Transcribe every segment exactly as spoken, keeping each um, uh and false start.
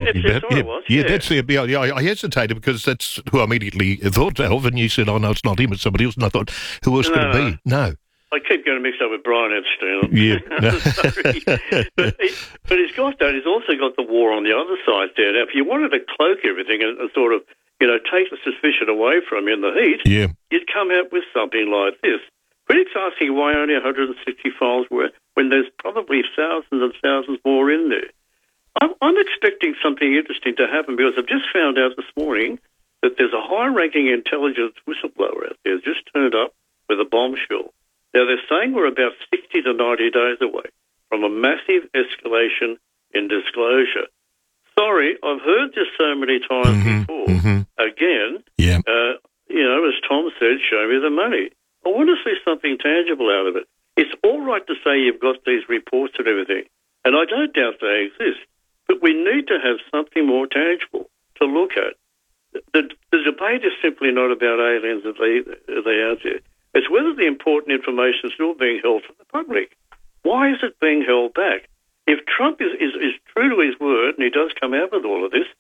talking yes, about. Yes, yeah, was, yeah, yeah, that's the. Yeah, I, I hesitated because that's who I immediately thought of, and you said, "Oh no, it's not him; it's somebody else." And I thought, "Who else no, could it no. be?" No. I keep getting mixed up with Brian Epstein. Yeah. Sorry. but, he, but he's got that. He's also got the war on the other side there. Now, if you wanted to cloak everything and, and sort of, you know, take the suspicion away from you in the heat, yeah. you'd come out with something like this. Critics asking why only one hundred sixty files were when there's probably thousands and thousands more in there. I'm, I'm expecting something interesting to happen because I've just found out this morning that there's a high-ranking intelligence whistleblower out there just turned up with a bombshell. Now, they're saying we're about sixty to ninety days away from a massive escalation in disclosure. Sorry, I've heard this so many times mm-hmm, before. Mm-hmm. Again, yeah. uh, you know, as Tom said, show me the money. I want to see something tangible out of it. It's all right to say you've got these reports and everything, and I don't doubt they exist, but we need to have something more tangible to look at. The, the debate is simply not about aliens that they, are they out there. It's whether the important information is still being held from the public. Why is it being held back? If Trump is, is, is true to his word and he does come out with all of this,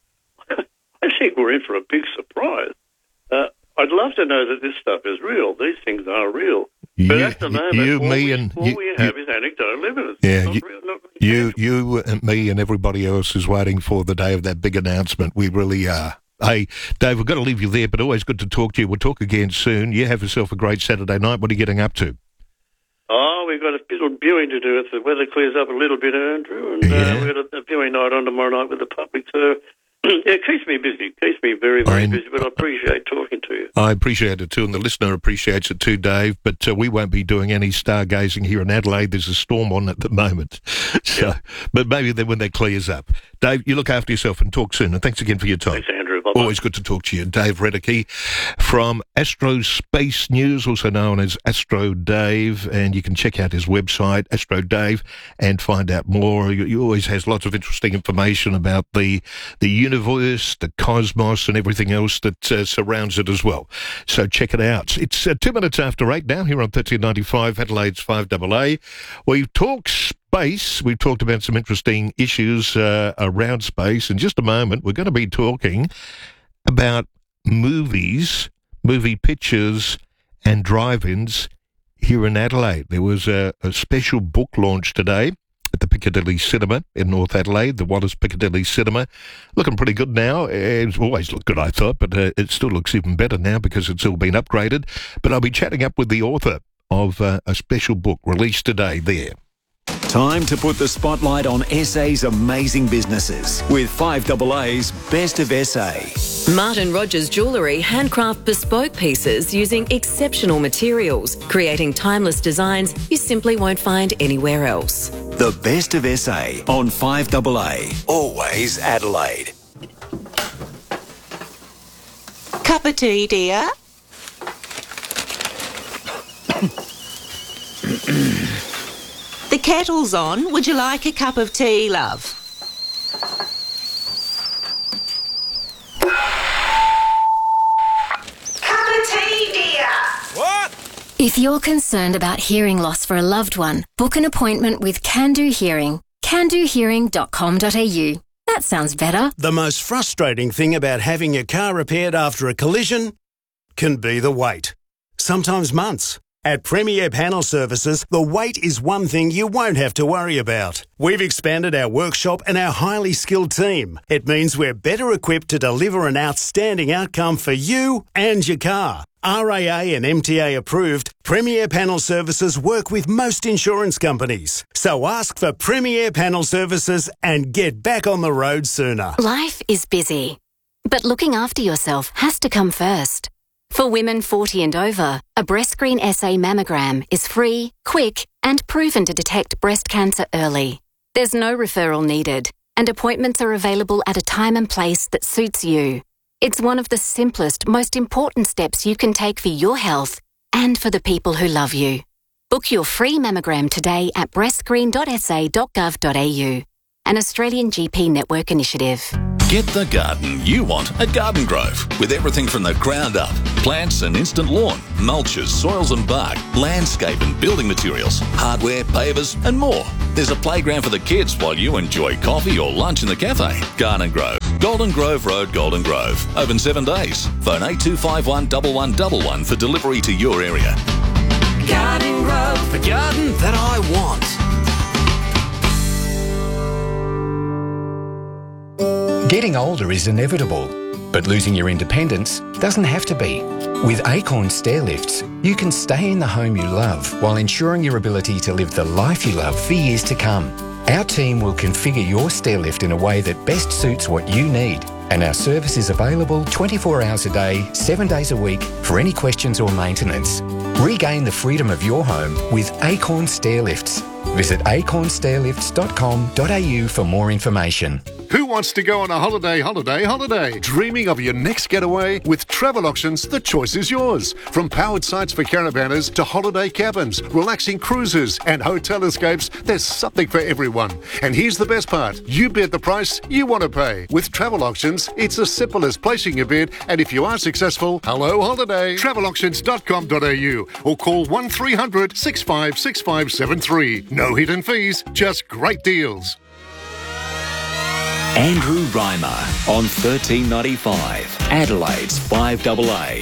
I think we're in for a big surprise. Uh, I'd love to know that this stuff is real. These things are real. You, but at the moment, you, all, me we, and, all you, we have you, is anecdotal evidence. Yeah, not you, real, not really you, tangible. you and me and everybody else is waiting for the day of that big announcement. We really are. Hey, Dave, we've got to leave you there, but always good to talk to you. We'll talk again soon. You have yourself a great Saturday night. What are you getting up to? Oh, we've got a little viewing to do if the weather clears up a little bit, Andrew. And Yeah. uh, we've got a, a viewing night on tomorrow night with the public. So, yeah, it keeps me busy. Keeps me very, very I'm, busy, but I appreciate talking to you. I appreciate it too, and the listener appreciates it too, Dave. But uh, we won't be doing any stargazing here in Adelaide. There's a storm on at the moment. So, Yeah. But maybe then when that clears up. Dave, you look after yourself and talk soon. And thanks again for your time. Thanks, Andrew. Bye-bye. Always good to talk to you. Dave Redicke from Astro Space News, also known as Astro Dave, and you can check out his website, Astro Dave, and find out more. He always has lots of interesting information about the the universe, the cosmos, and everything else that uh, surrounds it as well. So check it out. It's uh, two minutes after eight now here on thirteen ninety-five, Adelaide's five A A. We talk space. We've talked about some interesting issues uh, around space. In just a moment, we're going to be talking about movies, movie pictures, and drive-ins here in Adelaide. There was a, a special book launch today at the Piccadilly Cinema in North Adelaide, the Wallace Piccadilly Cinema. Looking pretty good now. It's always looked good, I thought, but uh, it still looks even better now because it's all been upgraded. But I'll be chatting up with the author of uh, a special book released today there. Time to put the spotlight on S A's amazing businesses with five A A's Best of S A. Martin Rogers Jewellery handcraft bespoke pieces using exceptional materials, creating timeless designs you simply won't find anywhere else. The Best of S A on five A A. Always Adelaide. Cup of tea, dear? The kettle's on. Would you like a cup of tea, love? Cup of tea, dear. What? If you're concerned about hearing loss for a loved one, book an appointment with Can Do Hearing. can do hearing dot com dot a u. That sounds better. The most frustrating thing about having your car repaired after a collision can be the wait. Sometimes months. At Premier Panel Services, the wait is one thing you won't have to worry about. We've expanded our workshop and our highly skilled team. It means we're better equipped to deliver an outstanding outcome for you and your car. R A A and M T A approved, Premier Panel Services work with most insurance companies. So ask for Premier Panel Services and get back on the road sooner. Life is busy, but looking after yourself has to come first. For women forty and over, a BreastScreen S A mammogram is free, quick, and proven to detect breast cancer early. There's no referral needed, and appointments are available at a time and place that suits you. It's one of the simplest, most important steps you can take for your health and for the people who love you. Book your free mammogram today at breast screen dot s a dot gov dot a u, an Australian G P network initiative. Get the garden you want at Garden Grove, with everything from the ground up. Plants and instant lawn, mulches, soils and bark, landscape and building materials, hardware, pavers and more. There's a playground for the kids while you enjoy coffee or lunch in the cafe. Garden Grove. Golden Grove Road, Golden Grove. Open seven days. Phone eight two five one, one one one one for delivery to your area. Garden Grove, the garden that I want. Getting older is inevitable, but losing your independence doesn't have to be. With Acorn Stair Lifts, you can stay in the home you love while ensuring your ability to live the life you love for years to come. Our team will configure your stair lift in a way that best suits what you need, and our service is available twenty-four hours a day, seven days a week for any questions or maintenance. Regain the freedom of your home with Acorn Stair Lifts. Visit acorn stair lifts dot com dot a u for more information. Who wants to go on a holiday, holiday, holiday? Dreaming of your next getaway? With Travel Auctions, the choice is yours. From powered sites for caravanners to holiday cabins, relaxing cruises and hotel escapes, there's something for everyone. And here's the best part. You bid the price you want to pay. With Travel Auctions, it's as simple as placing your bid, and if you are successful, hello holiday. travel auctions dot com dot a u or call one three hundred, six five six five seven three. No hidden fees, just great deals. Andrew Reimer on thirteen ninety-five, Adelaide's five A A.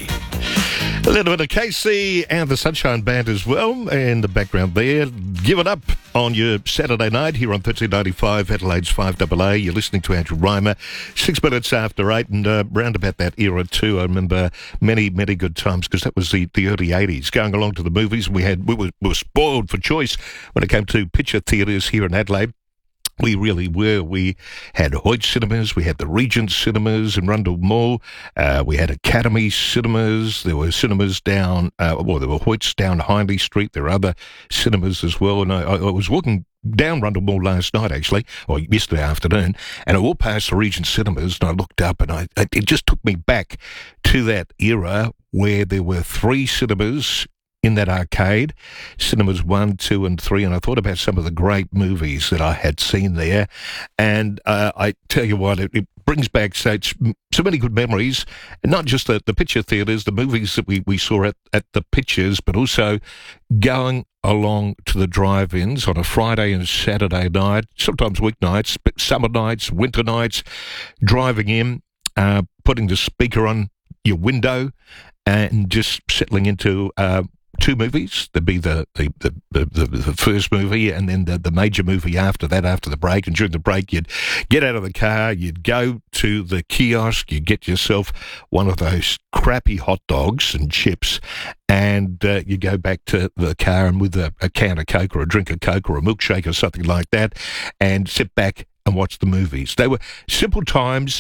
A little bit of K C and the Sunshine Band as well in the background there. Give it up on your Saturday night here on thirteen ninety-five, Adelaide's five A A. You're listening to Andrew Reimer, six minutes after eight, and uh, round about that era too. I remember many, many good times because that was the, the early eighties. Going along to the movies, we had we were, we were spoiled for choice when it came to picture theatres here in Adelaide. We really were. We had Hoyt Cinemas, we had the Regent Cinemas in Rundle Mall, uh, we had Academy Cinemas, there were cinemas down, uh, well, there were Hoyts down Hindley Street, there were other cinemas as well, and I, I was walking down Rundle Mall last night, actually, or yesterday afternoon, and I walked past the Regent Cinemas, and I looked up, and I, it just took me back to that era where there were three cinemas in that arcade, cinemas one, two, and three, and I thought about some of the great movies that I had seen there, and uh, I tell you what, it, it brings back such so many good memories, and not just the, the picture theatres, the movies that we, we saw at, at the pictures, but also going along to the drive-ins on a Friday and Saturday night, sometimes weeknights, but summer nights, winter nights, driving in, uh, putting the speaker on your window, and just settling into uh, two movies. There'd be the the, the, the, the first movie and then the, the major movie after that, after the break. And during the break, you'd get out of the car, you'd go to the kiosk, you'd get yourself one of those crappy hot dogs and chips, and uh, you go back to the car and with a, a can of Coke or a drink of Coke or a milkshake or something like that, and sit back and watch the movies. They were simple times,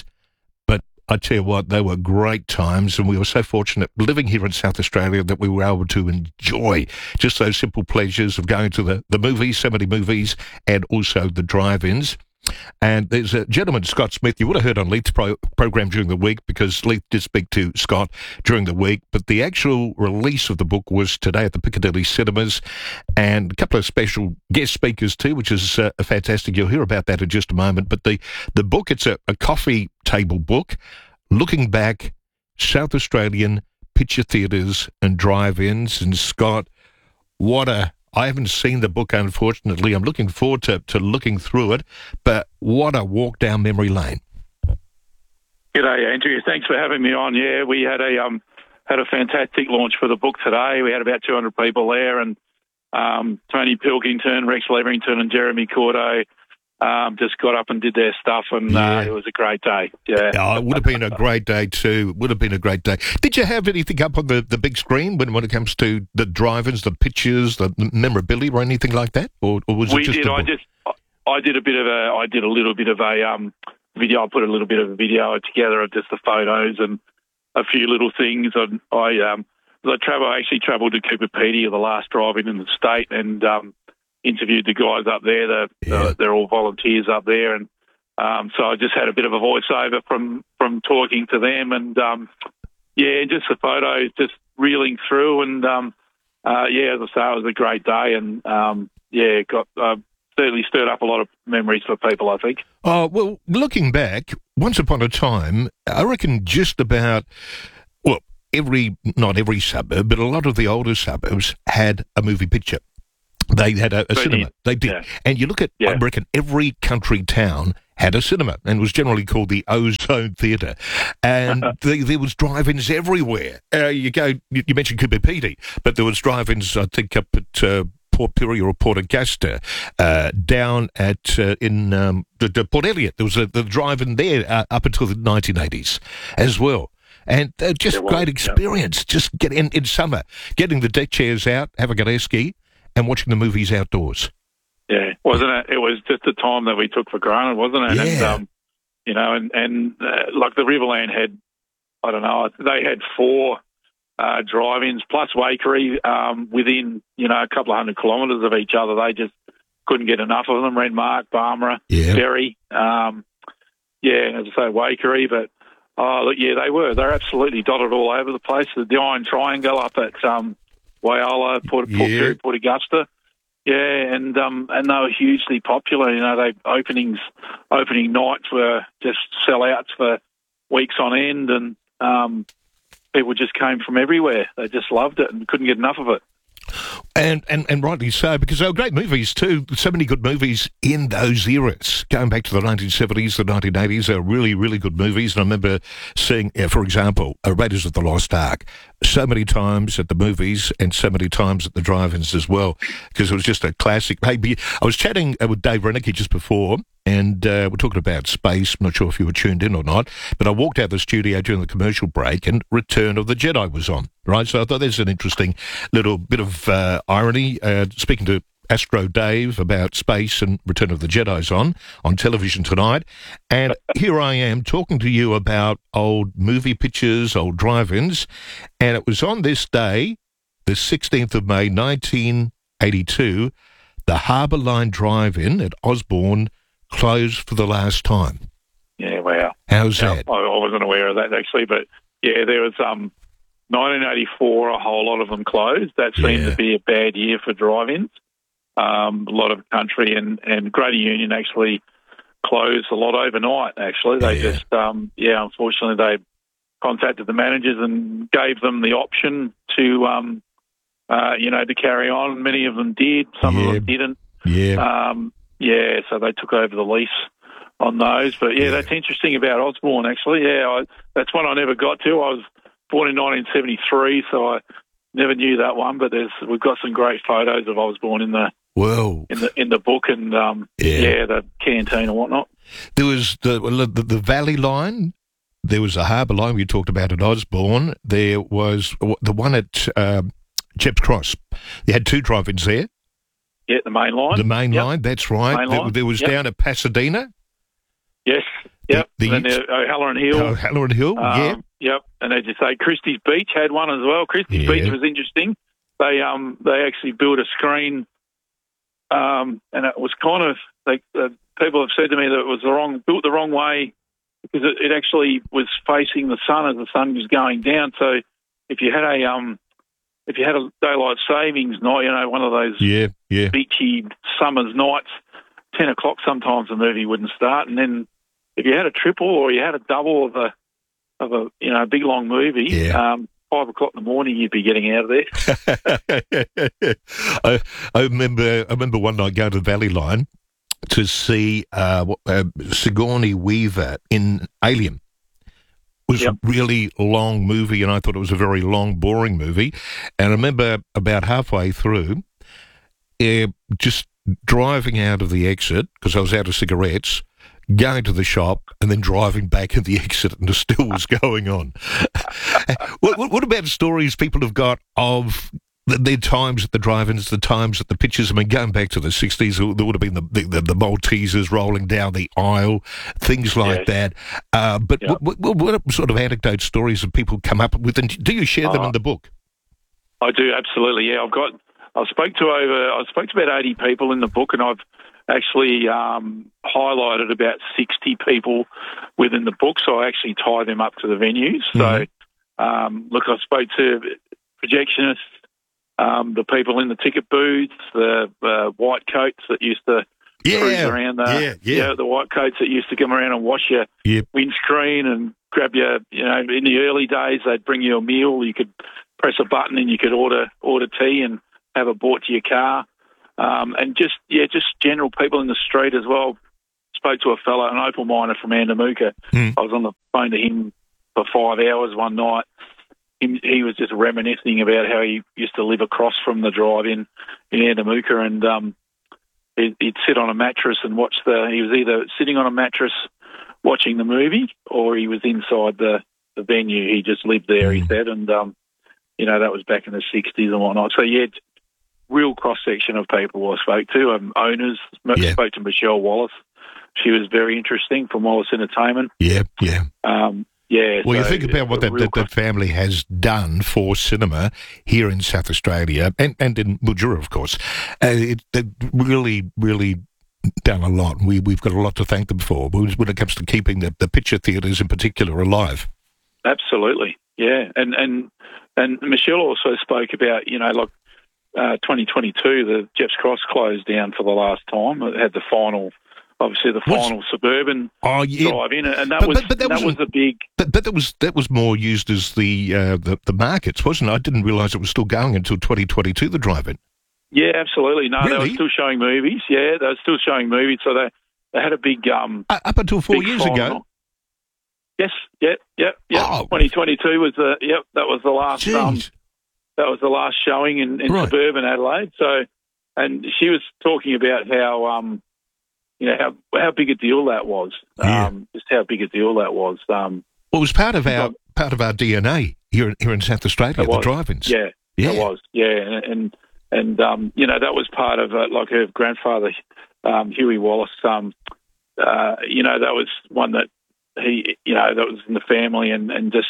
I tell you what, they were great times, and we were so fortunate living here in South Australia that we were able to enjoy just those simple pleasures of going to the, the movies, so many movies, and also the drive-ins. And there's a gentleman, Scott Smith, you would have heard on Leith's pro- program during the week, because Leith did speak to Scott during the week, but the actual release of the book was today at the Piccadilly Cinemas, and a couple of special guest speakers too, which is uh, fantastic. You'll hear about that in just a moment. But the, the book, it's a, a coffee table book, looking back, South Australian picture theatres and drive-ins. And Scott, what a... I haven't seen the book, unfortunately. I'm looking forward to, to looking through it, but what a walk down memory lane. G'day, Andrew. Thanks for having me on. Yeah, we had a um had a fantastic launch for the book today. We had about two hundred people there, and um, Tony Pilkington, Rex Leverington and Jeremy Cordo um, just got up and did their stuff, and Yeah. uh, it was a great day. Yeah, Oh, it would have been a great day too. Would have been a great day. Did you have anything up on the, the big screen when, when it comes to the drive-ins, the pictures, the memorabilia, or anything like that? Or, or was we it just did. a I book? just I did a bit of a I did a little bit of a um video. I put a little bit of a video together of just the photos and a few little things. And I um I travel I actually travelled to Cooperpedia, the last drive-in in the state, and um. interviewed the guys up there. They're, Yeah. uh, they're all volunteers up there, and um, so I just had a bit of a voiceover from, from talking to them, and um, yeah, just the photos, just reeling through, and um, uh, yeah, as I say, it was a great day, and um, yeah, got uh, certainly stirred up a lot of memories for people, I think. Oh, well, looking back, once upon a time, I reckon just about, well, every, not every suburb, but a lot of the older suburbs had a movie picture. They had a, a But cinema. he- They did. yeah. And you look at, I reckon, every country town had a cinema and was generally called the Ozone Theatre. And the, there was drive-ins everywhere. Uh, you go, you, you mentioned Coober Pedy, but there was drive-ins, I think, up at uh, Port Pirie or Port Augusta, uh, down at uh, in um, the, the Port Elliot. There was a the drive-in there uh, up until the nineteen eighties as well. And uh, just There was, great yeah. experience. Just get in, in summer, getting the deck chairs out, having an esky, and watching the movies outdoors. Yeah, wasn't it? It was just a time that we took for granted, wasn't it? And, Yeah. um, you know, and, and uh, like the Riverland had, I don't know, they had four uh, drive-ins plus Waikerie um, within, you know, a couple of hundred kilometres of each other. They just couldn't get enough of them. Renmark, Barmera, Yeah. Berry, um, yeah, as I say, Waikerie. But, oh, look, yeah, they were. They're absolutely dotted all over the place. The Iron Triangle up at um, Whyalla, Port, Port Yeah. Pirie, Port Augusta. Yeah, and um, and they were hugely popular. You know, they openings, opening nights were just sellouts for weeks on end, and um, people just came from everywhere. They just loved it and couldn't get enough of it. And, and and rightly so, because they were great movies too. So many good movies in those eras. Going back to the nineteen seventies, the nineteen eighties, they were really, really good movies. And I remember seeing, yeah, for example, uh, Raiders of the Lost Ark so many times at the movies and so many times at the drive-ins as well, because it was just a classic. Hey, be- I was chatting uh, with Dave Rennicky just before, and uh, we're talking about space. I'm not sure if you were tuned in or not, but I walked out of the studio during the commercial break and Return of the Jedi was on, right? So I thought there's an interesting little bit of uh, irony. Uh, speaking to Astro Dave about space and Return of the Jedi's on, on television tonight. And here I am talking to you about old movie pictures, old drive-ins. And it was on this day, the sixteenth of May, nineteen eighty-two, the Harbour Line Drive-In at Osborne closed for the last time. Yeah, wow. How's Yeah, that? I, I wasn't aware of that actually, but yeah, there was um, nineteen eighty-four. A whole lot of them closed. That seemed Yeah. to be a bad year for drive-ins. Um, a lot of country and, and Greater Union actually closed a lot overnight. Actually, they Yeah. just um, yeah, unfortunately, they contacted the managers and gave them the option to um, uh, you know to carry on. Many of them did. Some Yeah. of them didn't. Yeah. Um, yeah, so they took over the lease on those. But yeah, Yeah. that's interesting about Osborne. Actually, yeah, I, that's one I never got to. I was born in nineteen seventy-three, so I never knew that one. But there's we've got some great photos of Osborne in the Whoa. in the in the book, and um, Yeah. yeah. the canteen and whatnot. There was the, the the Valley Line. There was a Harbour Line we talked about at Osborne. There was the one at um, Chepps Cross. You had two drive-ins there. Yeah, the main line. The main Yep. line, that's right. Main There, line. there was Yep. down at Pasadena. Yes. Yep. The- and then uh, O'Halloran Hill. Oh, Halloran Hill, yeah. Um, Yep. And as you say, Christie's Beach had one as well. Christie's Yeah. Beach was interesting. They um they actually built a screen, um, and it was kind of like uh, people have said to me that it was the wrong built the wrong way because it, it actually was facing the sun as the sun was going down. So if you had a um if you had a daylight savings night, you know, one of those Yeah, yeah. beachy summer's nights, ten o'clock sometimes the movie wouldn't start, and then if you had a triple or you had a double of a of a you know a big long movie, Yeah. um, five o'clock in the morning you'd be getting out of there. I, I remember I remember one night going to the Valley Line to see uh, what- uh, Sigourney Weaver in Alien. It was Yep. a really long movie, and I thought it was a very long, boring movie. And I remember about halfway through, uh, just driving out of the exit, because I was out of cigarettes, going to the shop, and then driving back in the exit, and it still was going on. what, what, what about stories people have got of the, their times at the drive-ins, the times at the pictures? I mean, going back to the sixties, there would have been the, the, the Maltesers rolling down the aisle, things like Yes. that. Uh, but Yeah. what, what, what sort of anecdote stories have people come up with, and do you share them Uh, in the book? I do absolutely. Yeah, I've got. I spoke to over. I spoke to about eighty people in the book, and I've actually um, highlighted about sixty people within the book. So I actually tie them up to the venues. So um, look, I spoke to projectionists, um, the people in the ticket booths, the uh, white coats that used to cruise Yeah, around. The, yeah, yeah. the white coats that used to come around and wash your Yep. windscreen and grab your. You know, in the early days, they'd bring you a meal. You could press a button and you could order order tea and have it brought to your car. um, and just yeah, just general people in the street as well. Spoke to a fellow, an opal miner from Andamuka. Mm. I was on the phone to him for five hours one night. He, he was just reminiscing about how he used to live across from the drive-in in Andamuka, and um, he'd, he'd sit on a mattress and watch the. He was either sitting on a mattress watching the movie, or he was inside the, the venue. He just lived there, mm. he said, and um, you know that was back in the sixties and whatnot. So yeah, real cross section of people I spoke to. Um, owners yeah. spoke to Michelle Wallace. She was very interesting from Wallace Entertainment. Yeah, yeah. Um, yeah. Well, so you think about what that, that, that family has done for cinema here in South Australia and, and in Mildura, of course. Uh, it, they've really, really done a lot. We, we've got a lot to thank them for when it comes to keeping the, the picture theatres in particular alive. Absolutely, yeah. And and and Michelle also spoke about, you know, like uh, twenty twenty-two, the Jepps Cross closed down for the last time. It had the final... Obviously, the final What's, suburban oh, yeah. drive-in, and that but, was but, but that, that was a big. But, but that was that was more used as the, uh, the the markets, wasn't it? I didn't realise it was still going until twenty twenty-two. The drive-in. Yeah, absolutely. No, really? They were still showing movies. Yeah, they were still showing movies. So they they had a big um uh, up until four years final. ago. Yes. Yeah. Yeah. Yeah. Oh. twenty twenty-two was the yep. That was the last. Jeez. Um, that was the last showing in, in right. suburban Adelaide. So, and she was talking about how um. You know, how how big a deal that was. Yeah. Um, just how big a deal that was. Um, well, it was part of our part of our D N A here here in South Australia, the drive-ins. Yeah, yeah, it was. Yeah, and and, and um, you know, that was part of uh, like her grandfather, um, Huey Wallace. Um, uh, you know, that was one that he, you know, that was in the family, and, and just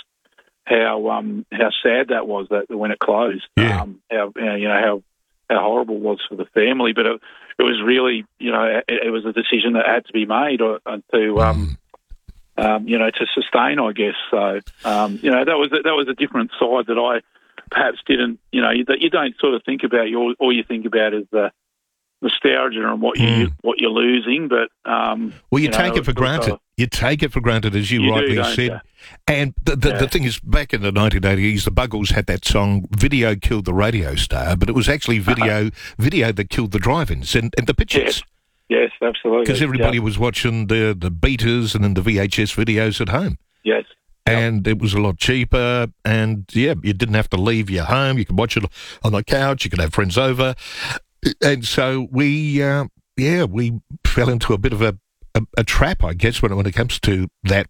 how um how sad that was that when it closed. Yeah. Um, how you know how how horrible it was for the family, but it, it was really, you know, it, it was a decision that had to be made or, or to, um, um, you know, to sustain, I guess. So, um, you know, that was that was a different side that I perhaps didn't, you know, that you don't sort of think about. You all, all you think about is the nostalgia and what you mm. what you're losing. But um, well, you, you take know, it for granted. Also, you take it for granted, as you, you rightly do, said. you? And the the, yeah. the thing is, back in the nineteen eighties, the Buggles had that song "Video Killed the Radio Star," but it was actually video video that killed the drive-ins and, and the pictures. Yes, yes, absolutely. Because everybody yeah. was watching the the beaters and then the V H S videos at home. Yes. And it was a lot cheaper, and yeah, you didn't have to leave your home. You could watch it on the couch. You could have friends over, and so we, uh, yeah, we fell into a bit of a, a, a trap, I guess, when it, when it comes to that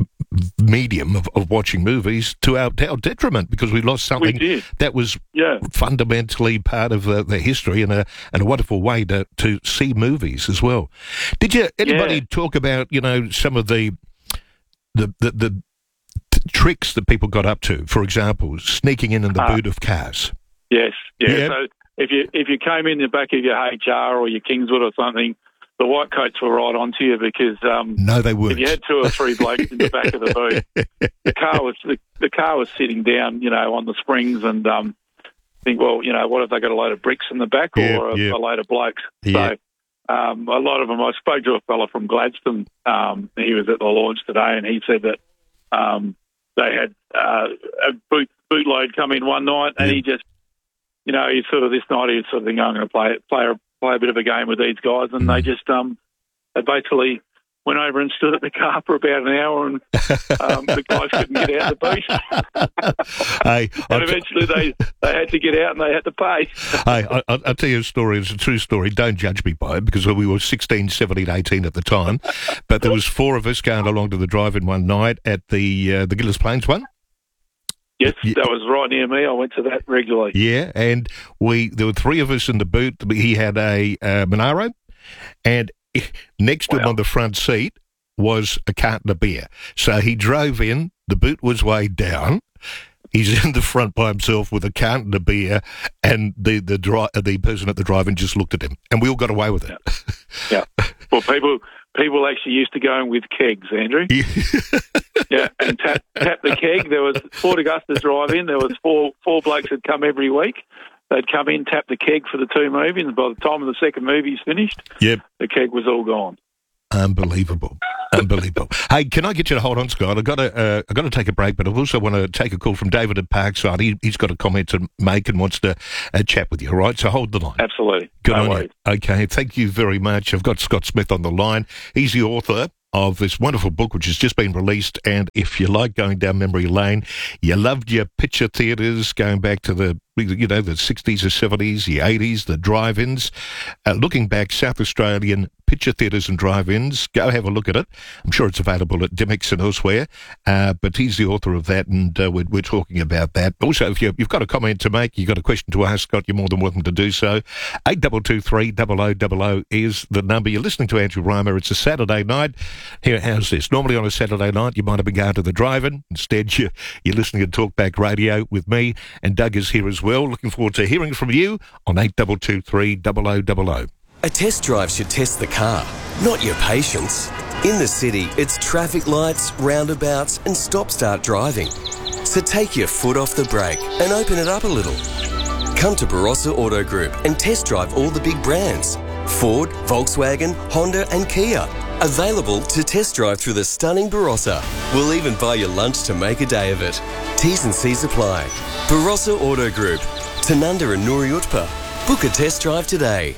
medium of, of watching movies to our, to our detriment, because we lost something we that was yeah. fundamentally part of uh, the history and a and a wonderful way to to see movies as well. Did you anybody yeah. talk about, you know, some of the the the, the t- tricks that people got up to? For example, sneaking in in the uh, boot of cars. Yes, yeah. yeah. So if you if you came in the back of your H R or your Kingswood or something, the white coats were right onto you, because um, no, they weren't. If you had two or three blokes in the back of the boot, the car was the, the car was sitting down, you know, on the springs, and um, think, well, you know, what if they got a load of bricks in the back or yeah, a, yeah. a load of blokes? Yeah. So um, a lot of them. I spoke to a fella from Gladstone. Um, he was at the launch today, and he said that um, they had uh, a boot bootload come in one night, and yeah. he just, you know, he sort of this night he was sort of thinking, I'm going to play play a play a bit of a game with these guys, and mm. they just um they basically went over and stood at the car for about an hour, and um, the guys couldn't get out of the boot. hey, and eventually they, they had to get out and they had to pay. hey, I, I'll tell you a story. It's a true story. Don't judge me by it, because we were sixteen, seventeen, eighteen at the time. But there was four of us going along to the drive-in one night at the uh, the Gillis Plains one. Yes, that was right near me. I went to that regularly. Yeah, and we there were three of us in the boot. He had a uh, Monaro, and next to wow. him on the front seat was a carton of beer. So he drove in, the boot was way down, he's in the front by himself with a carton of beer, and the the, dri- the person at the drive-in just looked at him, and we all got away with it. Yeah. yeah. Well, people people actually used to go in with kegs, Andrew. Yeah, yeah and tap, tap the keg. There was Port Augusta drive-in. There was four four blokes that come every week. They'd come in, tap the keg for the two movies, and by the time the second movie's finished, yep. the keg was all gone. Unbelievable. Unbelievable. Hey, can I get you to hold on, Scott? I've got to, uh, I've got to take a break, but I also want to take a call from David at Parkside. He, he's got a comment to make and wants to uh, chat with you, all right? So hold the line. Absolutely. Good no on worries. you. Okay, thank you very much. I've got Scott Smith on the line. He's the author of this wonderful book, which has just been released. And if you like going down memory lane, you loved your picture theatres going back to the, you know, the sixties or seventies, the eighties, the drive-ins. Uh, looking back, South Australian picture theatres and drive-ins. Go have a look at it. I'm sure it's available at Dymocks and elsewhere. Uh, but he's the author of that, and uh, we're, we're talking about that. Also, if you, you've got a comment to make, you've got a question to ask, Scott, you're more than welcome to do so. eight two two three, double oh double oh is the number. You're listening to Andrew Reimer. It's a Saturday night. Here, how's this? Normally on a Saturday night, you might have been going to the drive-in. Instead, you, you're listening to Talkback Radio with me, and Doug is here as well. Looking forward to hearing from you on eight two two three, double oh double oh. A test drive should test the car, not your patience. In the city, it's traffic lights, roundabouts and stop-start driving. So take your foot off the brake and open it up a little. Come to Barossa Auto Group and test drive all the big brands. Ford, Volkswagen, Honda and Kia. Available to test drive through the stunning Barossa. We'll even buy you lunch to make a day of it. T's and C's apply. Barossa Auto Group. Tanunda and Nuri Utpa. Book a test drive today.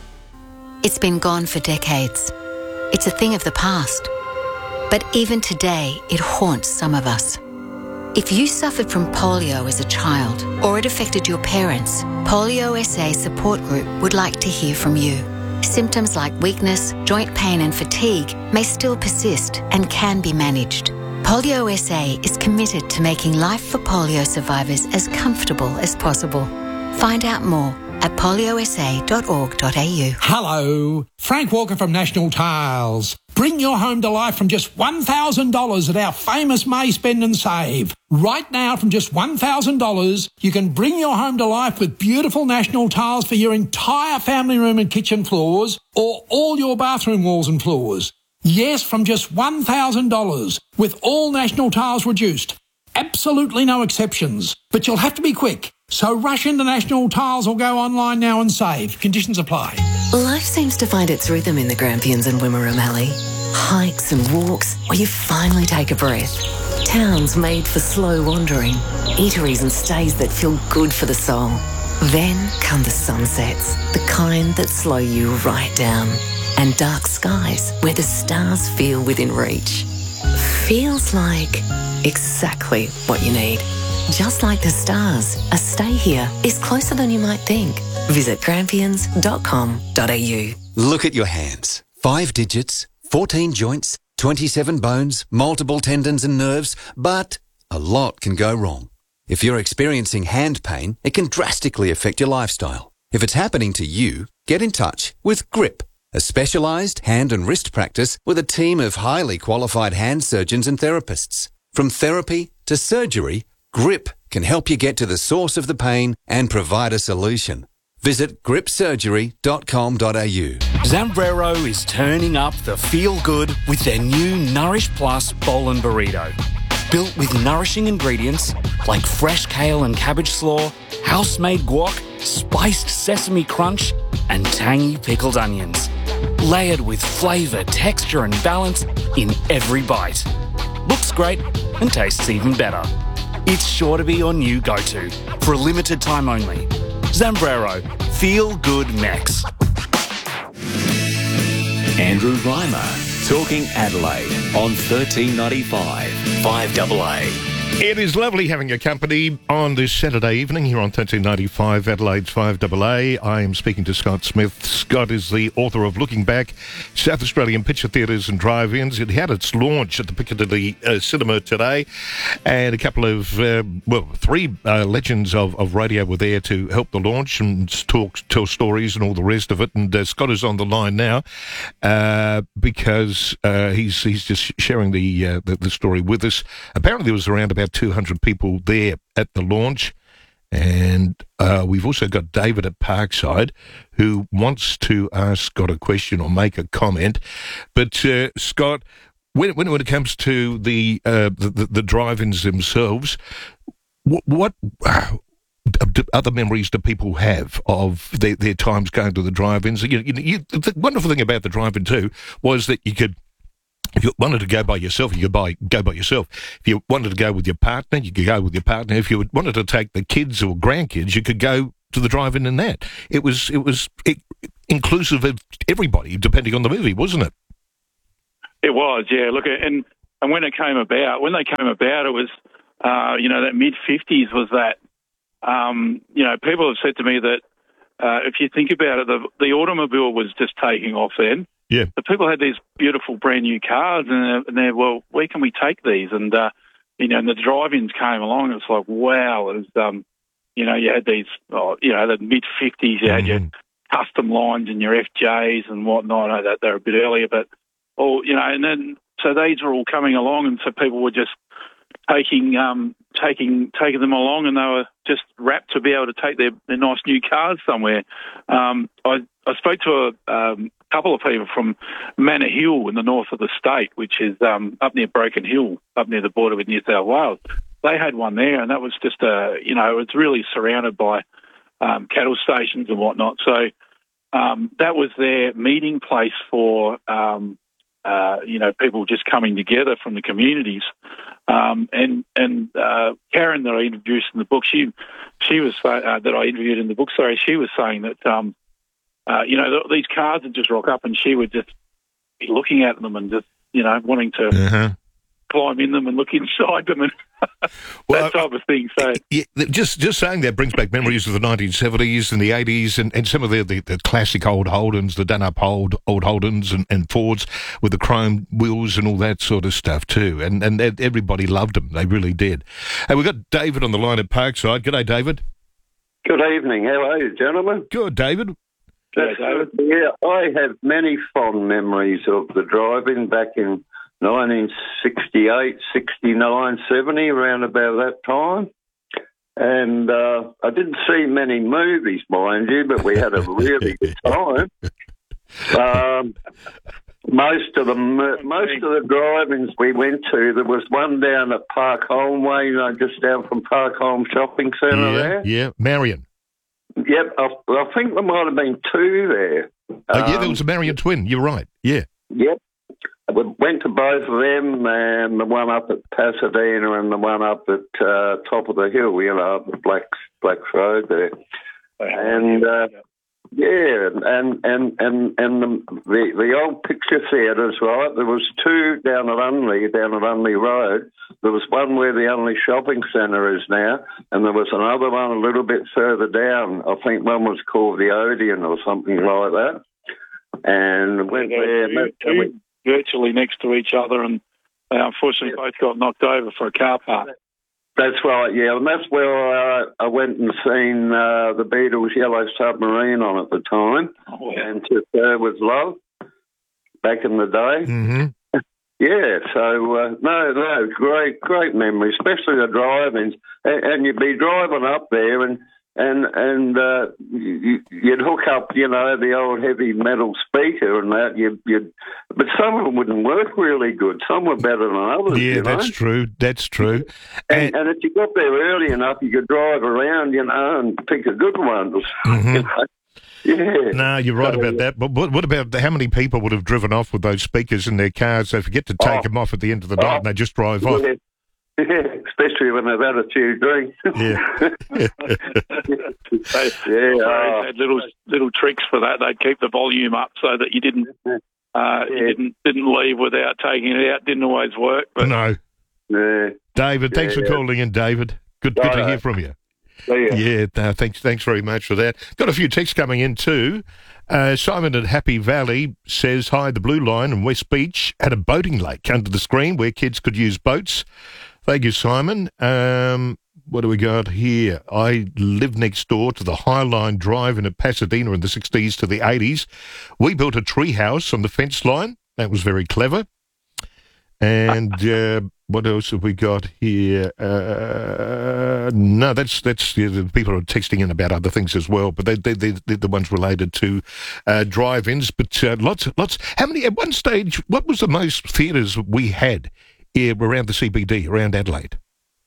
It's been gone for decades. It's a thing of the past. But even today, it haunts some of us. If you suffered from polio as a child or it affected your parents, Polio S A Support Group would like to hear from you. Symptoms like weakness, joint pain and fatigue may still persist and can be managed. Polio S A is committed to making life for polio survivors as comfortable as possible. Find out more at polio s a dot org dot a u. Hello, Frank Walker from National Tiles. Bring your home to life from just one thousand dollars at our famous May Spend and Save. Right now, from just one thousand dollars, you can bring your home to life with beautiful National Tiles for your entire family room and kitchen floors, or all your bathroom walls and floors. Yes, from just one thousand dollars, with all National Tiles reduced. Absolutely no exceptions. But you'll have to be quick. So rush into National Tiles or go online now and save. Conditions apply. Life seems to find its rhythm in the Grampians and Wimmera Mallee. Hikes and walks where you finally take a breath. Towns made for slow wandering. Eateries and stays that feel good for the soul. Then come the sunsets, the kind that slow you right down. And dark skies where the stars feel within reach. Feels like exactly what you need. Just like the stars, a stay here is closer than you might think. Visit grampians dot com dot a u. Look at your hands. Five digits, fourteen joints, twenty-seven bones, multiple tendons and nerves, but a lot can go wrong. If you're experiencing hand pain, it can drastically affect your lifestyle. If it's happening to you, get in touch with Grip, a specialised hand and wrist practice with a team of highly qualified hand surgeons and therapists. From therapy to surgery, Grip can help you get to the source of the pain and provide a solution. Visit grip surgery dot com dot a u. Zambrero is turning up the feel-good with their new Nourish Plus Bowl and Burrito. Built with nourishing ingredients like fresh kale and cabbage slaw, house-made guac, spiced sesame crunch, and tangy pickled onions. Layered with flavour, texture and balance in every bite. Looks great and tastes even better. It's sure to be your new go-to for a limited time only. Zambrero, Feel Good Mex. Andrew Reimer, talking Adelaide on thirteen ninety-five, five A A. It is lovely having your company on this Saturday evening here on thirteen ninety-five Adelaide's five A A. I am speaking to Scott Smith. Scott is the author of Looking Back, South Australian Picture Theatres and Drive-Ins. It had its launch at the Piccadilly uh, Cinema today, and a couple of, uh, well, three uh, legends of, of radio were there to help the launch and talk, tell stories and all the rest of it. And uh, Scott is on the line now uh, because uh, he's he's just sharing the, uh, the the story with us. Apparently there was around about two hundred people there at the launch, and uh, we've also got David at Parkside who wants to ask Scott a question or make a comment. But uh, Scott, when, when when it comes to the uh, the, the, the drive-ins themselves, what, what other memories do people have of their, their times going to the drive-ins? You, you, you, the wonderful thing about the drive-in too was that you could, if you wanted to go by yourself, you could buy, go by yourself. If you wanted to go with your partner, you could go with your partner. If you wanted to take the kids or grandkids, you could go to the drive-in in that. It was it was it, inclusive of everybody, depending on the movie, wasn't it? It was, yeah. Look, and and when it came about, when they came about, it was, uh, you know, that mid-fifties was that. Um, you know, people have said to me that uh, if you think about it, the, the automobile was just taking off then. Yeah. The people had these beautiful brand new cars, and they're, and they're well, where can we take these? And uh, you know, and the drive-ins came along. It's like, wow, it was, um, you know, you had these, oh, you know, the mid fifties. You had your custom lines and your F Js and whatnot. I know that they're a bit earlier, but all, you know, and then so these were all coming along, and so people were just taking um, taking taking them along, and they were just rapt to be able to take their, their nice new cars somewhere. Um, I, I spoke to a um, couple of people from Manor Hill in the north of the state, which is um, up near Broken Hill, up near the border with New South Wales. They had one there, and that was just a, you know, it's really surrounded by um, cattle stations and whatnot. So um, that was their meeting place for, um, uh, you know, people just coming together from the communities. Um, and and uh, Karen that I introduced in the book, she she was uh, that I interviewed in the book. Sorry, she was saying that um, uh, you know th- these cars would just rock up, and she would just be looking at them and just you know wanting to uh-huh. climb in them and look inside them and well, that type of thing. So yeah, just just saying that brings back memories of the nineteen seventies and the eighties, and, and some of the, the, the classic old Holdens, the done-up old old Holdens and, and Fords with the chrome wheels and all that sort of stuff too. And and everybody loved them; they really did. Hey, we've got David on the line at Parkside. G'day, David. Good evening. How are you, gentlemen? Good, David. That's David. Yeah, I have many fond memories of the drive-in back in nineteen sixty-eight, sixty-nine, seventy, around about that time. And uh, I didn't see many movies, mind you, but we had a really good time. Um, most of the most of the drive-ins we went to, there was one down at Park Holmway, you know, just down from Park Holm Shopping Centre yeah, there. Yeah, Marion. Yep, I, I think there might have been two there. Oh, um, yeah, there was a Marion twin. You're right. Yeah. Yep. We went to both of them, and the one up at Pasadena and the one up at uh, top of the hill, you know, up at Black's, Black's Road there. And, uh, yeah, and and and and the, the the old picture theatres, right? There was two down at Unley, down at Unley Road. There was one where the Unley Shopping Centre is now, and there was another one a little bit further down. I think one was called the Odeon or something like that. And went there. Two, two virtually next to each other, and they unfortunately both got knocked over for a car park. That's right, yeah, and that's where uh, I went and seen uh, the Beatles' Yellow Submarine on at the time, oh, yeah. and To Her With Love, back in the day. Mm-hmm. Yeah, so, uh, no, no, great, great memory, especially the drive-ins. And, and you'd be driving up there, and and and uh, you, you'd hook up, you know, the old heavy metal speaker and that. You'd, you'd, but some of them wouldn't work really good. Some were better than others. Yeah, you know? that's true. That's true. And, and, and if you got there early enough, you could drive around, you know, and pick a good one. Mm-hmm. You know? Yeah. No, you're right so, about that. But what, what about the, how many people would have driven off with those speakers in their cars? They forget to take oh, them off at the end of the night, oh, and they just drive off. Yeah. Yeah, especially when they've had a few drinks. Yeah. they, yeah. They Oh. had little little tricks for that. They'd keep the volume up so that you didn't uh, yeah. you didn't didn't leave without taking it out. Didn't always work. But No. Yeah. David, thanks Yeah, for yeah. calling in, David. Good, good to Righto. hear from you. See ya. Yeah, no, thanks, thanks very much for that. Got a few texts coming in too. Uh, Simon at Happy Valley says, hi, the Blue Line in West Beach had a boating lake under the screen where kids could use boats. Thank you, Simon. Um, what do we got here? I lived next door to the Highline Drive in Pasadena in the sixties to the eighties. We built a tree house on the fence line. That was very clever. And uh, what else have we got here? Uh, no, that's that's yeah, the people are texting in about other things as well, but they, they, they, they're the ones related to uh, drive-ins. But uh, lots, lots. How many at one stage? What was the most theatres we had here around the C B D, around Adelaide?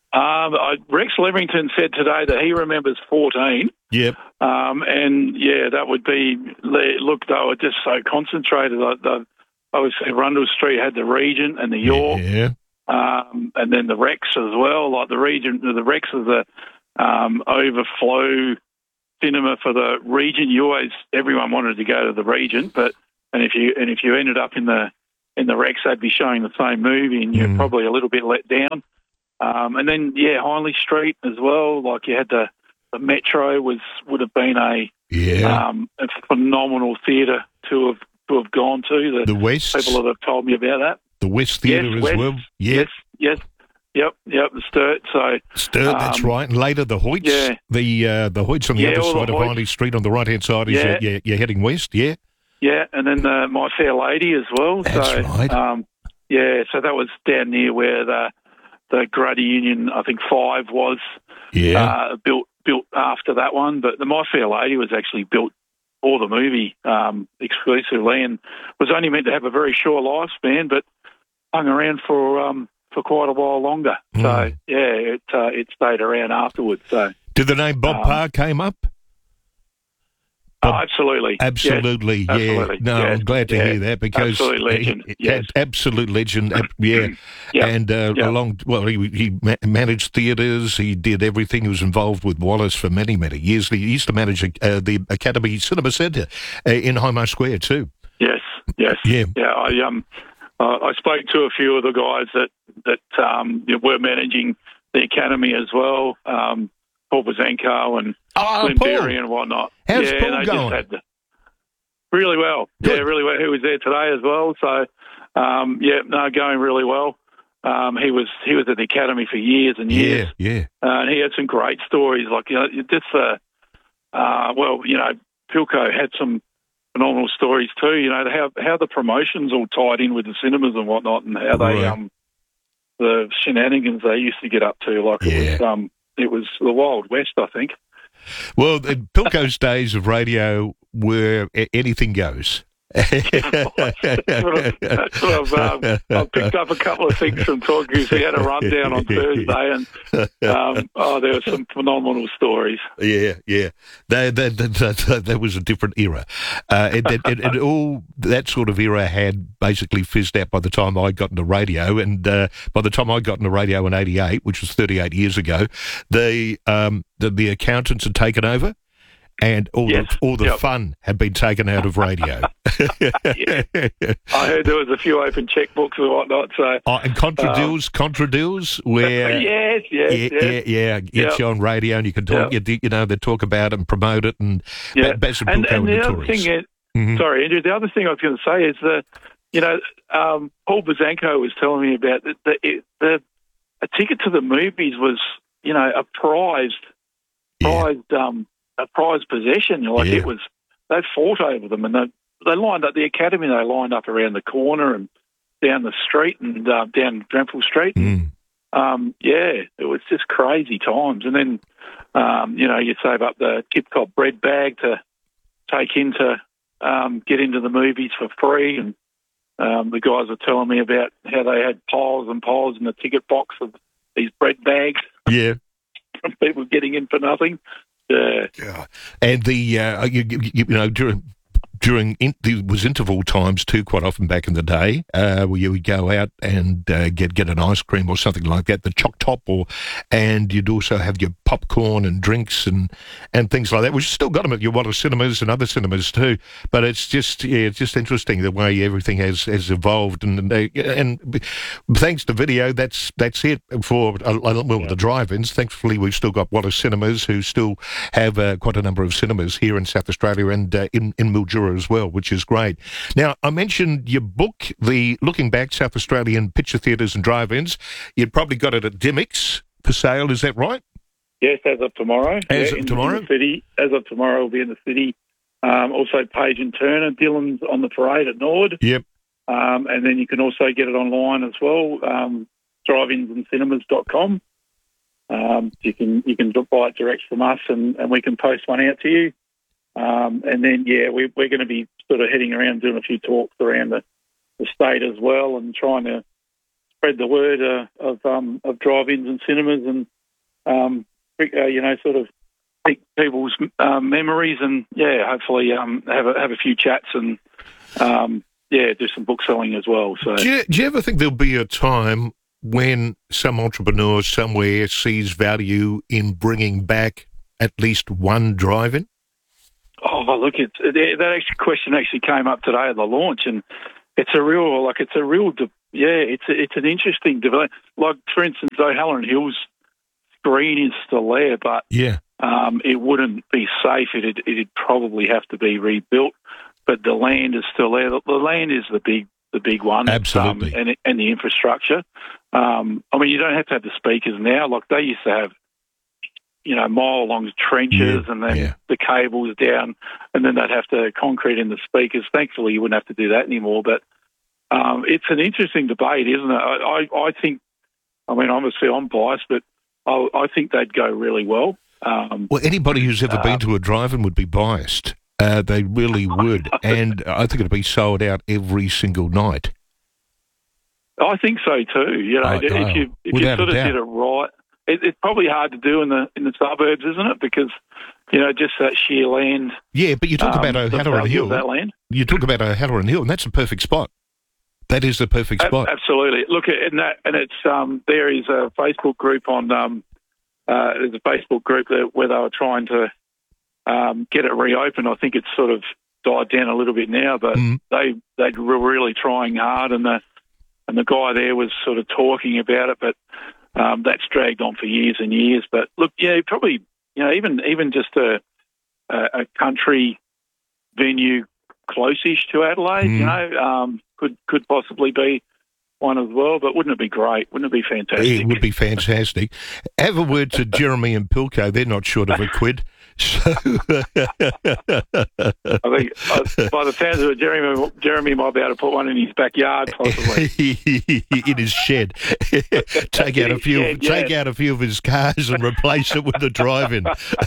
Um, I, Rex Leverington said today that he remembers fourteen. Yep. Um, and, yeah, that would be, look, they were just so concentrated. I, the, obviously, Rundle Street had the Regent and the York. Yeah. Um, and then the Rex as well. Like the Regent, the Rex is the um, overflow cinema for the Regent. You always, everyone wanted to go to the Regent, but, and if you, and if you ended up in the, in the Rex, they'd be showing the same movie and you're mm. probably a little bit let down. Um, and then, yeah, Hindley Street as well. Like you had the, the Metro was would have been a yeah um, a phenomenal theatre to have to have gone to. The, the West. People that have told me about that. The West Theatre yes, as West, well. Yeah. Yes, yes, yep, yep. The Sturt. So Sturt, um, that's right. And later the Hoyts. Yeah. The uh, the Hoyts on the yeah, other side of Hoyts. Hindley Street on the right hand side is yeah. you're, you're, you're heading west. Yeah. Yeah, and then the My Fair Lady as well. That's so, right. Um, yeah, so that was down near where the the Gruddy Union, I think five was yeah. uh, built built after that one. But the My Fair Lady was actually built for the movie um, exclusively and was only meant to have a very short lifespan, but hung around for um, for quite a while longer. Mm. So, yeah, it uh, it stayed around afterwards. So, did the name Bob um, Parr came up? Oh, absolutely. Absolutely, yes. yeah. Absolutely. No, yes. I'm glad to yeah. hear that because... Absolute legend, he, yes. Absolute legend, yeah. yep. And uh, yep. along, well, he, he managed theatres, he did everything, he was involved with Wallace for many, many years. He used to manage uh, the Academy Cinema Centre uh, in Homo Square too. Yes, yes. Yeah. Yeah, I, um, uh, I spoke to a few of the guys that, that um, were managing the Academy as well, um, Paul Bozanko and oh, Slim Paul. Berry and whatnot. How's yeah, Paul they going? Just had the, really well. Good. Yeah, really well. He was there today as well. So, um, yeah, no, going really well. Um, he was he was at the Academy for years and years. Yeah, yeah. Uh, and he had some great stories. Like, you know, just uh, uh, well, you know, Pilco had some phenomenal stories too. You know, how how the promotions all tied in with the cinemas and whatnot, and how right. they um the shenanigans they used to get up to. Like yeah. it was um it was the Wild West, I think. Well, in Pilco's days of radio where anything goes. that's what I've, that's what I've, um, I've picked up a couple of things from talking. He had a rundown on Thursday, and um, oh, there were some phenomenal stories. Yeah, yeah, that that that, that, that was a different era, uh, and, and, and, and all that sort of era had basically fizzed out by the time I got into radio, and uh, by the time I got into radio in eighty-eight, which was thirty-eight years ago, the um the, the accountants had taken over. And all yes. the all the yep. fun had been taken out of radio. yeah. I heard there was a few open checkbooks and whatnot. So oh, and contra deals, um, contra deals, where yes, yes, yeah, yes. yeah, yeah, get yep. you on radio and you can talk, yep. you, you know, they talk about it and promote it, and yeah. Baz and, and, and the other thing, is, mm-hmm. sorry, Andrew. The other thing I was going to say is that you know, um, Paul Bozanko was telling me about that the, the, the a ticket to the movies was you know a prized yeah. prized um. a prized possession. Like yeah. it was, they fought over them, and they they lined up the Academy. They lined up around the corner and down the street and uh, down Grenfell Street. Mm. Um, yeah, it was just crazy times. And then um, you know you save up the Tip Top bread bag to take into um, get into the movies for free. And um, the guys were telling me about how they had piles and piles in the ticket box of these bread bags. Yeah, from people getting in for nothing. Yeah. yeah, and the uh, you, you, you know during during in, there was interval times too. Quite often back in the day, uh, where you would go out and uh, get get an ice cream or something like that, the choc top, or and you'd also have your popcorn and drinks and and things like that. We've still got them at your Wallace cinemas and other cinemas too. But it's just yeah, it's just interesting the way everything has, has evolved, and they, and thanks to video, that's that's it for uh, well the drive-ins. Thankfully, we've still got Wallace cinemas who still have uh, quite a number of cinemas here in South Australia and uh, in in Mildura as well, which is great. Now, I mentioned your book, the Looking Back South Australian Picture Theatres and Drive-Ins. You'd probably got it at Dymocks for sale. Is that right? Yes, as of tomorrow. As yeah, of tomorrow? In the city. As of tomorrow, we'll be in the city. Um, also, Page and Turner. Dylan's on the parade at Nord. Yep. Um, and then you can also get it online as well, um, drive ins and cinemas dot com. Um, you can you can buy it direct from us, and, and we can post one out to you. Um, and then, yeah, we, we're going to be sort of heading around doing a few talks around the, the state as well, and trying to spread the word uh, of um, of drive-ins and cinemas, and um, uh, you know, sort of pick people's uh, memories, and yeah, hopefully um, have a, have a few chats and um, yeah, do some book selling as well. So, do you, do you ever think there'll be a time when some entrepreneur somewhere sees value in bringing back at least one drive-in? Oh, look, it's, that actually question actually came up today at the launch, and it's a real, like, it's a real, de- yeah, it's a, it's an interesting development. Like, for instance, O'Halloran Hills screen is still there, but yeah, um, it wouldn't be safe. It'd, it'd probably have to be rebuilt, but the land is still there. The, the land is the big, the big one. Absolutely. Um, and, and the infrastructure. Um, I mean, you don't have to have the speakers now. Like, they used to have, you know, mile-long trenches yeah, and then yeah. the cables down, and then they'd have to concrete in the speakers. Thankfully, you wouldn't have to do that anymore. But um, it's an interesting debate, isn't it? I, I, I think, I mean, obviously I'm biased, but I, I think they'd go really well. Um, well, anybody who's ever uh, been to a drive-in would be biased. Uh, they really would. And I think it'd be sold out every single night. I think so too. You know, oh, if oh, you if you sort of did it right, it, it's probably hard to do in the in the suburbs, isn't it? Because you know, just that sheer land. Yeah, but you talk um, about O'Halloran Hill. That land. You talk about O'Halloran Hill, and that's a perfect spot. That is the perfect spot. A- absolutely. Look, and that and it's um, there is a Facebook group on um, uh, there's a Facebook group that, where they were trying to um, get it reopened. I think it's sort of died down a little bit now, but mm. they they were really trying hard, and the and the guy there was sort of talking about it, but um, that's dragged on for years and years. But look, yeah, probably you know even even just a a, a country venue close-ish to Adelaide, mm. you know, um, could could possibly be one as well. But wouldn't it be great? Wouldn't it be fantastic? It would be fantastic. Have a word to Jeremy and Pilco. They're not short of a quid. So I think uh, by the sounds of it, Jeremy, Jeremy might be able to put one in his backyard, possibly in his shed. take out a few, shed, take yeah. out a few of his cars and replace it with a drive-in.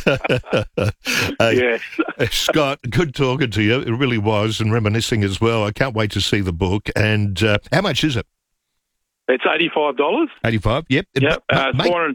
uh, yes, Scott, good talking to you. It really was, and reminiscing as well. I can't wait to see the book. And uh, how much is it? It's eighty-five dollars. Eighty-five. Yep. Yep. Uh, Mate, four hundred.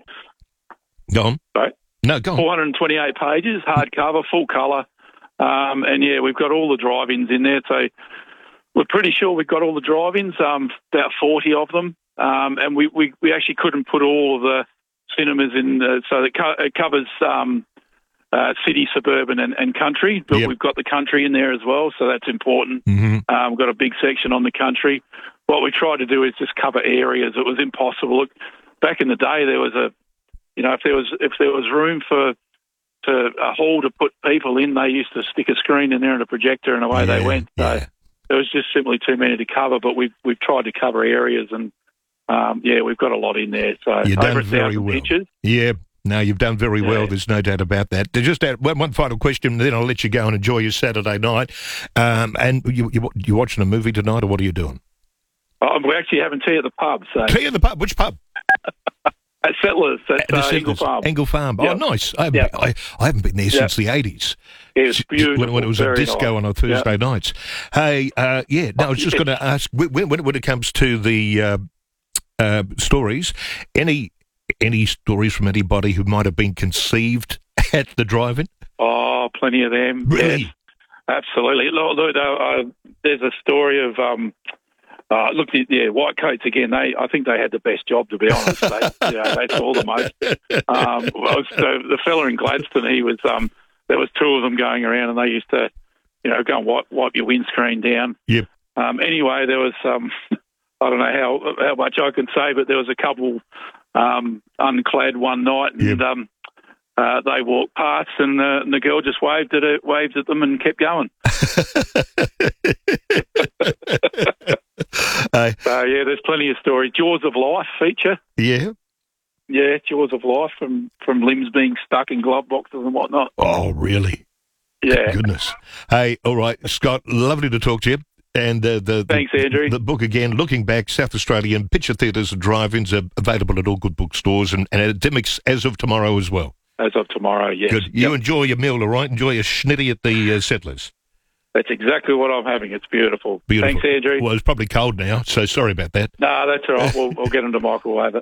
Go on. Sorry. No, go on. four hundred twenty-eight pages, hardcover, full colour. Um, and, yeah, we've got all the drive-ins in there. So we're pretty sure we've got all the drive-ins, um, about forty of them. Um, and we, we, we actually couldn't put all of the cinemas in. Uh, so it, co- it covers um, uh, city, suburban and, and country. But yep. we've got the country in there as well, so that's important. Mm-hmm. Um, we've got a big section on the country. What we tried to do is just cover areas. It was impossible. Look, back in the day, there was a You know, if there was if there was room for to a hall to put people in, they used to stick a screen in there and a projector, and away yeah, they went. So yeah. there was just simply too many to cover. But we've we've tried to cover areas, and um, yeah, we've got a lot in there. So you've over done a very thousand well. pictures. Yeah. No, you've done very yeah. well. There's no doubt about that. There's just that one, one final question, then I'll let you go and enjoy your Saturday night. Um, and you, you you watching a movie tonight, or what are you doing? Oh, we're actually having tea at the pub. So tea at the pub. Which pub? At Settlers, at uh, Angle Farm. Angle Farm. Yep. Oh, nice. I haven't, yep. I, I haven't been there yep. since the eighties. It was beautiful. When, when it was a disco nice. on a Thursday yep. nights. Hey, uh, yeah, no, I was just yes. going to ask, when, when, when it comes to the uh, uh, stories, any any stories from anybody who might have been conceived at the drive-in? Oh, plenty of them. Really? Yes, absolutely. Look, look, uh, there's a story of... Um, Uh, look, yeah, white coats again. They, I think they had the best job, to be honest. They, you know, they saw the most. Um, well, so the fella in Gladstone, he was. Um, there was two of them going around, and they used to, you know, go and wipe, wipe your windscreen down. Yep. Um, anyway, there was. Um, I don't know how how much I can say, but there was a couple um, unclad one night, and yep. um, uh, they walked past, and, uh, and the girl just waved at it, waved at them, and kept going. Uh, so, yeah, there's plenty of stories. Jaws of Life feature. Yeah. Yeah, Jaws of Life from, from limbs being stuck in glove boxes and whatnot. Oh, really? Yeah. Goodness. Hey, all right, Scott, lovely to talk to you. And uh, the, Thanks, the, Andrew. The book again, Looking Back, South Australian Picture Theatres and Drive-Ins are available at all good bookstores and, and at Dymocks as of tomorrow as well. As of tomorrow, yes. Good. You yep. enjoy your meal, all right? Enjoy your schnitty at the uh, Settlers. That's exactly what I'm having. It's beautiful. Beautiful. Thanks, Andrew. Well, it's probably cold now, so sorry about that. No, that's all right. We'll, we'll get them to microwave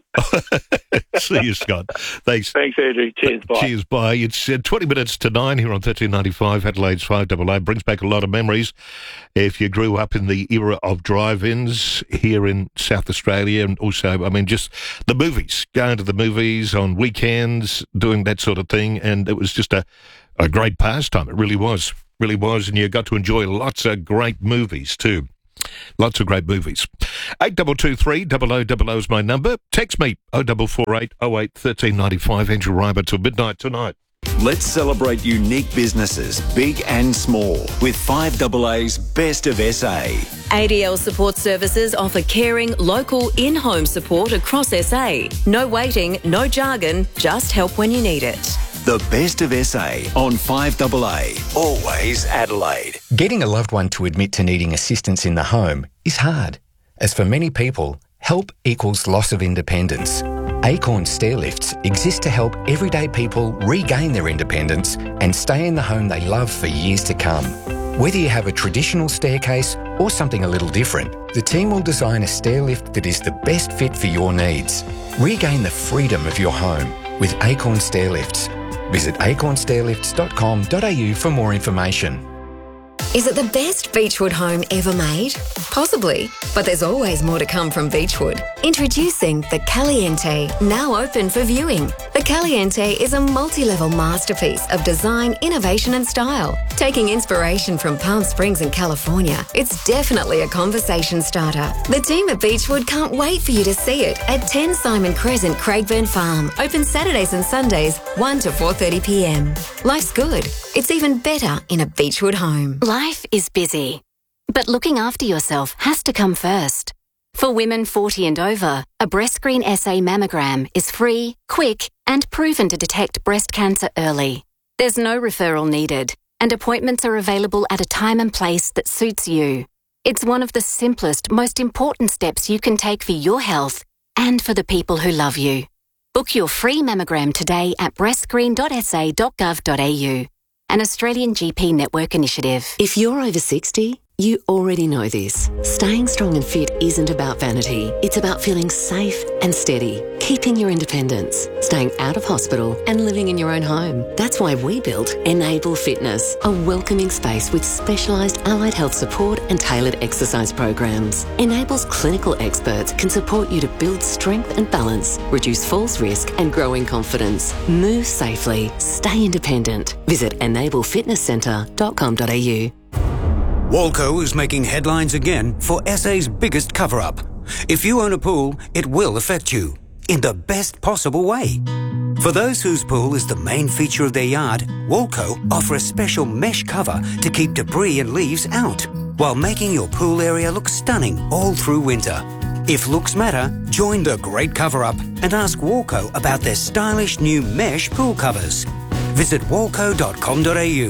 it. See you, Scott. Thanks. Thanks, Andrew. Cheers. Bye. Cheers. Bye. It's uh, twenty minutes to nine here on thirteen ninety-five. Adelaide's five double A. Brings back a lot of memories. If you grew up in the era of drive-ins here in South Australia, and also, I mean, just the movies, going to the movies on weekends, doing that sort of thing, and it was just a, a great pastime. It really was. Really was, and you got to enjoy lots of great movies too. Lots of great movies. eight two two three, double oh double oh is my number. Text me, oh four four eight, oh eight, one three nine five. Andrew Reimer till midnight tonight. Let's celebrate unique businesses, big and small, with five double A's Best of S A. A D L Support Services offer caring, local, in-home support across S A. No waiting, no jargon, just help when you need it. The Best of S A on five double A. Always Adelaide. Getting a loved one to admit to needing assistance in the home is hard, as for many people, help equals loss of independence. Acorn Stairlifts exist to help everyday people regain their independence and stay in the home they love for years to come. Whether you have a traditional staircase or something a little different, the team will design a stairlift that is the best fit for your needs. Regain the freedom of your home with Acorn Stairlifts. Visit acorn stairlifts dot com dot a u for more information. Is it the best Beechwood home ever made? Possibly, but there's always more to come from Beechwood. Introducing the Caliente, now open for viewing. The Caliente is a multi-level masterpiece of design, innovation and style. Taking inspiration from Palm Springs and California, it's definitely a conversation starter. The team at Beechwood can't wait for you to see it at ten Simon Crescent, Craigburn Farm. Open Saturdays and Sundays, one to four thirty p m. Life's good. It's even better in a Beechwood home. Life is busy, but looking after yourself has to come first. For women forty and over, a BreastScreen S A mammogram is free, quick, and proven to detect breast cancer early. There's no referral needed, and appointments are available at a time and place that suits you. It's one of the simplest, most important steps you can take for your health and for the people who love you. Book your free mammogram today at breast screen dot s a dot gov dot a u. An Australian G P network initiative. If you're over sixty, you already know this. Staying strong and fit isn't about vanity. It's about feeling safe and steady, keeping your independence, staying out of hospital and living in your own home. That's why we built Enable Fitness, a welcoming space with specialised allied health support and tailored exercise programs. Enable's clinical experts can support you to build strength and balance, reduce falls risk and grow in confidence. Move safely, stay independent. Visit enable fitness centre dot com dot a u. Walco is making headlines again for S A's biggest cover-up. If you own a pool, it will affect you in the best possible way. For those whose pool is the main feature of their yard, Walco offer a special mesh cover to keep debris and leaves out, while making your pool area look stunning all through winter. If looks matter, join the great cover-up and ask Walco about their stylish new mesh pool covers. Visit walco dot com dot a u.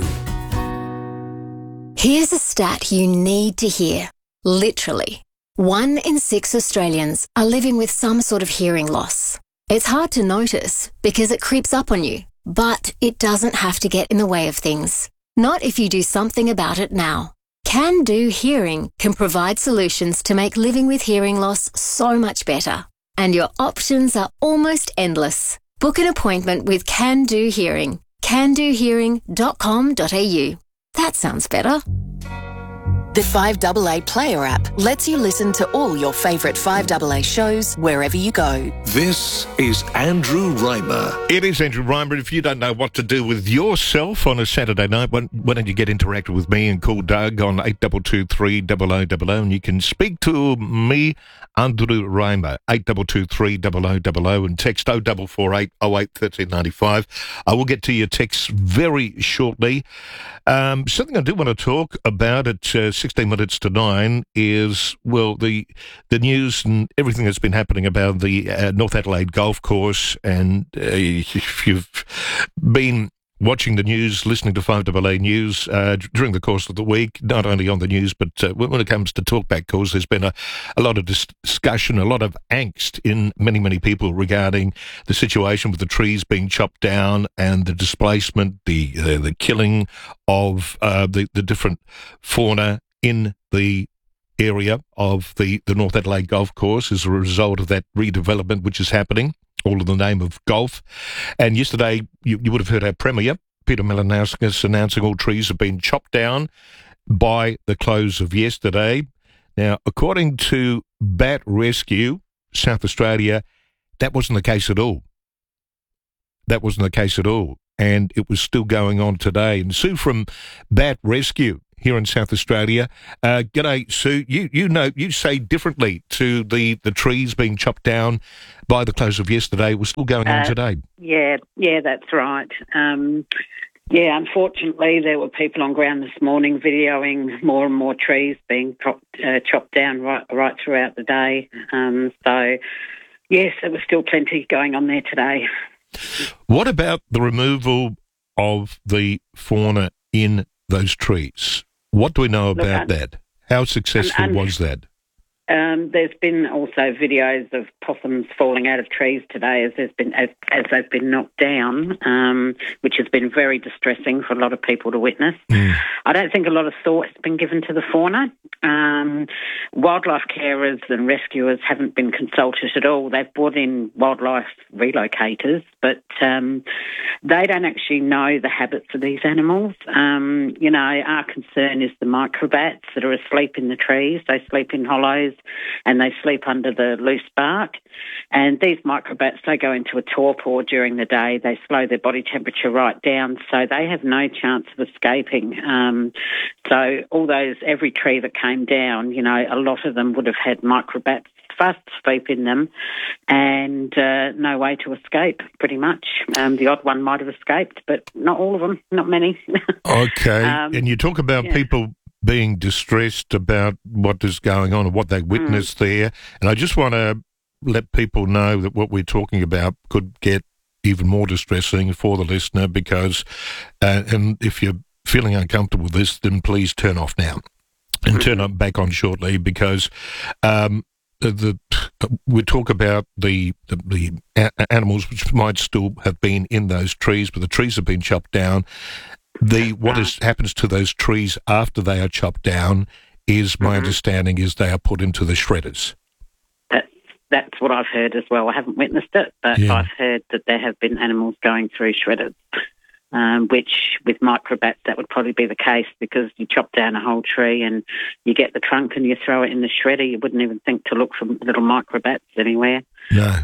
Here's a stat you need to hear. Literally, one in six Australians are living with some sort of hearing loss. It's hard to notice because it creeps up on you, but it doesn't have to get in the way of things. Not if you do something about it now. Can Do Hearing can provide solutions to make living with hearing loss so much better. And your options are almost endless. Book an appointment with Can Do Hearing. can do hearing dot com dot a u. That sounds better. The five double A Player app lets you listen to all your favourite five double A shows wherever you go. This is Andrew Reimer. It is Andrew Reimer. If you don't know what to do with yourself on a Saturday night, why, why don't you get interactive with me and call Doug on eight two two three, double oh double oh, and you can speak to me, Andrew Reimer, eight two two three, double oh double oh, and text oh four four eight, oh eight, one three nine five. I will get to your texts very shortly. Um, something I do want to talk about at uh, sixteen minutes to nine is, well, the the news and everything that's been happening about the uh, North Adelaide Golf Course. And uh, if you've been watching the news, listening to five A A News uh, during the course of the week, not only on the news, but uh, when it comes to talkback calls, there's been a, a lot of dis- discussion, a lot of angst in many, many people regarding the situation with the trees being chopped down and the displacement, the uh, the killing of uh, the, the different fauna in the area of the, the North Adelaide Golf Course as a result of that redevelopment which is happening, all in the name of golf. And yesterday, you, you would have heard our Premier, Peter Malinauskas, announcing all trees have been chopped down by the close of yesterday. Now, according to Bat Rescue, South Australia, that wasn't the case at all. That wasn't the case at all. And it was still going on today. And Sue from Bat Rescue here in South Australia. Uh, g'day, Sue. You you know, you say differently to the, the trees being chopped down by the close of yesterday. It was still going on Uh, today. Yeah, yeah, that's right. Um, yeah, unfortunately, there were people on ground this morning videoing more and more trees being chopped, uh, chopped down right, right throughout the day. Um, so, yes, there was still plenty going on there today. What about the removal of the fauna in those trees? What do we know Look, about um, that? How successful um, um, was that? Um, there's been also videos of possums falling out of trees today as there's been as, as they've been knocked down, um, which has been very distressing for a lot of people to witness. Mm. I don't think a lot of thought has been given to the fauna. Um, wildlife carers and rescuers haven't been consulted at all. They've brought in wildlife relocators, but um, they don't actually know the habits of these animals. Um, you know, our concern is the microbats that are asleep in the trees. They sleep in hollows and they sleep under the loose bark. And these microbats, they go into a torpor during the day. They slow their body temperature right down, so they have no chance of escaping. Um, so all those, every tree that came down, you know, a lot of them would have had microbats fast asleep in them and uh, no way to escape, pretty much. Um, the odd one might have escaped, but not all of them, not many. Okay, um, and you talk about yeah. people being distressed about what is going on and what they witnessed mm. there. And I just want to let people know that what we're talking about could get even more distressing for the listener because, uh, and if you're feeling uncomfortable with this, then please turn off now and turn up back on shortly because um, the, the we talk about the, the, the a- animals which might still have been in those trees, but the trees have been chopped down. The what is, happens to those trees after they are chopped down is, my mm-hmm. understanding, is they are put into the shredders. That's, that's what I've heard as well. I haven't witnessed it, but Yeah. I've heard that there have been animals going through shredders, um, which with microbats that would probably be the case because you chop down a whole tree and you get the trunk and you throw it in the shredder. You wouldn't even think to look for little microbats anywhere. No.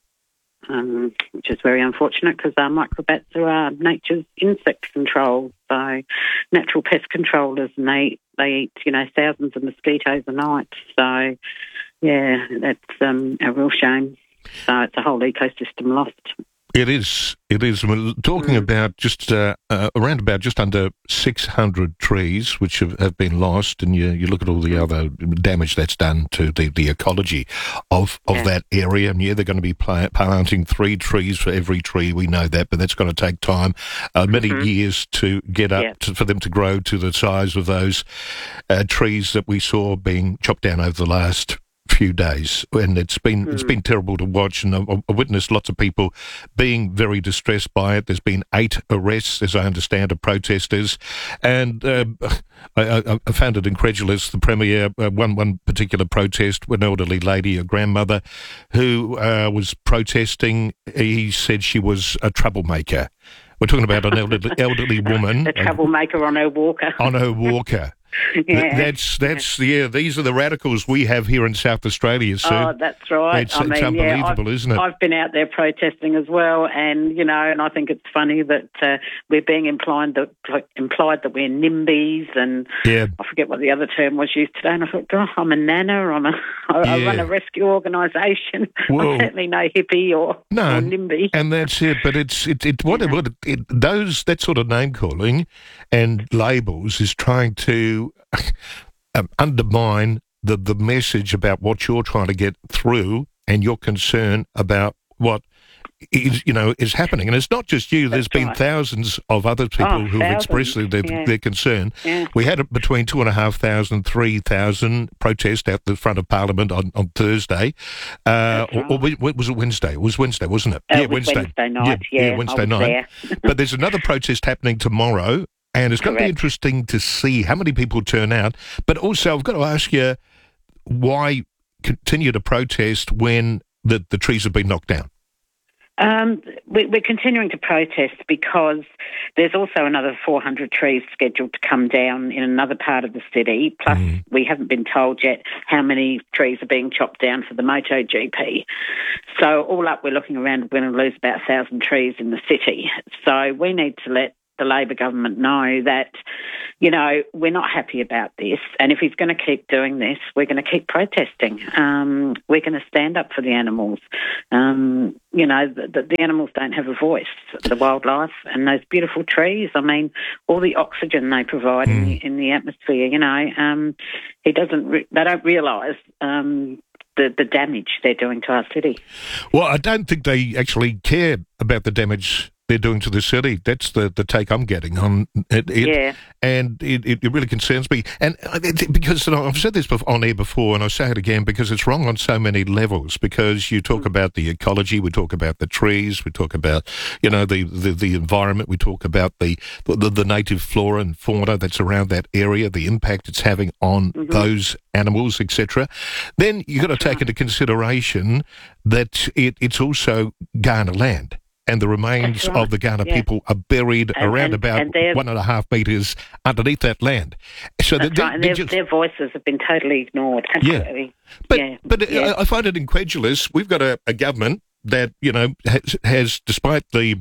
Um, which is very unfortunate because our microbats are uh, nature's insect control, so natural pest controllers, and they, they eat, you know, thousands of mosquitoes a night. So, yeah, that's um, a real shame. So it's a whole ecosystem lost. It is. It is. We're talking mm. about just uh, uh, around about just under six hundred trees which have, have been lost, and you, you look at all the other damage that's done to the, the ecology of, of yeah. that area. And yeah, they're going to be pla- planting three trees for every tree. We know that, but that's going to take time, uh, many mm-hmm. years to get up yeah. to, for them to grow to the size of those uh, trees that we saw being chopped down over the last few days, and it's been mm. it's been terrible to watch, and I, I witnessed lots of people being very distressed by it. There's been eight arrests, as I understand, of protesters, and uh, I, I, I found it incredulous. The Premier, uh, one one particular protest, an elderly lady, a grandmother, who uh, was protesting, he said she was a troublemaker. We're talking about an elderly, elderly woman. A troublemaker on her walker. On her walker. Yeah. That's, that's, yeah, these are the radicals we have here in South Australia, Sue. Oh, that's right. It's, I it's mean, unbelievable, yeah, isn't it? I've been out there protesting as well, and, you know, and I think it's funny that uh, we're being implied that, implied that we're NIMBYs, and yeah. I forget what the other term was used today, and I thought, oh, I'm a nana, I'm a, I, yeah. I run a rescue organisation. Well, I'm certainly no hippie or, no, or NIMBY. And that's it, but it's, it, it, what, yeah. what it, it, those, that sort of name-calling and labels is trying to Um, undermine the, the message about what you're trying to get through and your concern about what is, you know, is happening. And it's not just you. There's That's been right. thousands of other people Oh, who have expressed thousands, their, yeah. their concern. Yeah. We had between two and a half thousand, three thousand protests out the front of Parliament on, on Thursday. Uh, or, or we- was it Wednesday? It was Wednesday, wasn't it? Uh, yeah, it was Wednesday night, Yeah, yeah, I Wednesday was night. there. But there's another protest happening tomorrow, and it's going to be Correct. interesting to see how many people turn out. But also, I've got to ask you, why continue to protest when the, the trees have been knocked down? Um, we, we're continuing to protest because there's also another four hundred trees scheduled to come down in another part of the city. Plus, Mm. we haven't been told yet how many trees are being chopped down for the MotoGP. So all up, we're looking around, we're going to lose about one thousand trees in the city. So we need to let the Labor government know that, you know, we're not happy about this. And if he's going to keep doing this, we're going to keep protesting. Um, we're going to stand up for the animals. Um, you know, the, the, the animals don't have a voice, the wildlife, and those beautiful trees. I mean, all the oxygen they provide in, the, in the atmosphere, you know, um, he doesn't, re- they don't realise um, the, the damage they're doing to our city. Well, I don't think they actually care about the damage they're doing to the city. That's the, the take I'm getting on it. it Yeah. And it, it really concerns me. And I- it, because you know, I've said this bef- on air before, and I say it again, because it's wrong on so many levels. Because you talk about the ecology, we talk about the trees, we talk about, you know, the, the, the environment, we talk about the, the, the native flora and fauna that's around that area, the impact it's having on Mm-hmm. those animals, et cetera. Then you've got to take into consideration that it, it's also Ghana land. And the remains That's right, of the Ghana yeah. people are buried And- around and- about and they're- one and a half metres underneath that land. So That's they- right, and they their, just- their voices have been totally ignored. Yeah. Absolutely. But yeah. but yeah. I I find it incredulous. We've got a, a government that, you know, has, has, despite the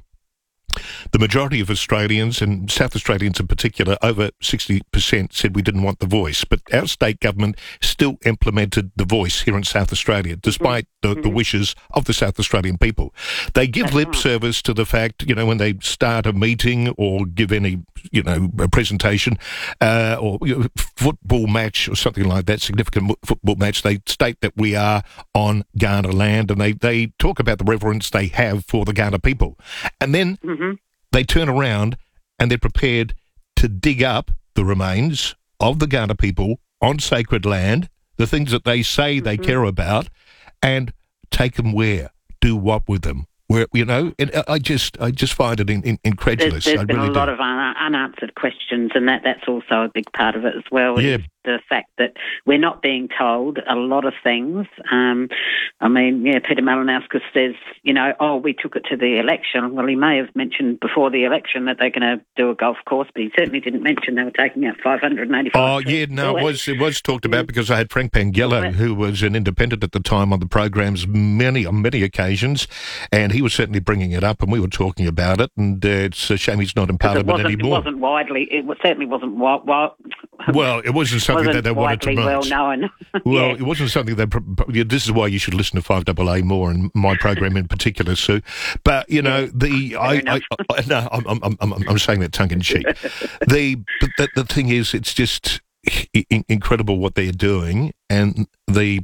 the majority of Australians, and South Australians in particular, over sixty percent said we didn't want the voice. But our state government still implemented the voice here in South Australia, despite the, the wishes of the South Australian people. They give That's lip right. service to the fact, you know, when they start a meeting or give any, you know, a presentation uh, or you know, football match or something like that, significant mo- football match, they state that we are on Ghana land, and they, they talk about the reverence they have for the Ghana people. And then Mm-hmm. they turn around and they're prepared to dig up the remains of the Ghana people on sacred land, the things that they say they Mm-hmm. care about, and take them where? Do what with them? Where, you know, and I just, I just find it in, in, incredulous. There's, there's I been really a lot do. of un- unanswered questions, and that, that's also a big part of it as well. Yeah. Is the fact that we're not being told a lot of things. Um, I mean, yeah, Peter Malinauskas says, you know, oh, we took it to the election. Well, he may have mentioned before the election that they're going to do a golf course, but he certainly didn't mention they were taking out five hundred eighty-five. Oh, yeah, no, it was it was talked about because I had Frank Pangello, who was an independent at the time on the programs many on many occasions, and he was certainly bringing it up, and we were talking about it, and uh, it's a shame he's not in It Parliament wasn't, it anymore. wasn't widely, it was, certainly wasn't wi- wi- Well, it wasn't something wasn't that they wanted to widely promote. well known. Well, Yeah. it wasn't something that. pro- yeah, This is why you should listen to five double A more, and my program in particular, Sue. But you know, the I, I, I no, I'm, I'm I'm I'm saying that tongue in cheek. the, but the the thing is, it's just i- incredible what they're doing, and the.